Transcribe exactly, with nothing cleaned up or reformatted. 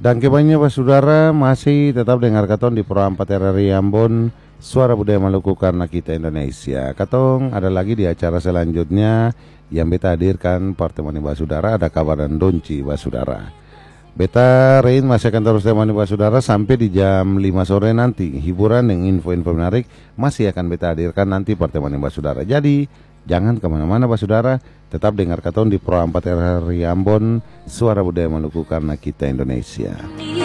Dan kebanyakan Pak Saudara masih tetap dengar Katong di Pro empat R R I Ambon, Suara Budaya Maluku karena kita Indonesia. Katong ada lagi di acara selanjutnya yang beta hadirkan pertemuan Pak Saudara, ada kabar dan donci Pak Saudara. Beta Rein masih akan terus temani Pak Saudara sampai di jam lima sore nanti. Hiburan dan info-info menarik masih akan beta hadirkan nanti pertemuan Pak Saudara. Jadi jangan kemana-mana Pak Saudara, tetap dengar Katong di Pro empat R R I Ambon, Suara Budaya Maluku karena kita Indonesia.